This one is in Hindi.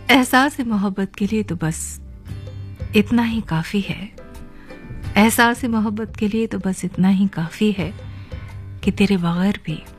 एहसास मोहब्बत के लिए तो बस इतना ही काफ़ी है। एहसास मोहब्बत के लिए तो बस इतना ही काफ़ी है कि तेरे बगैर भी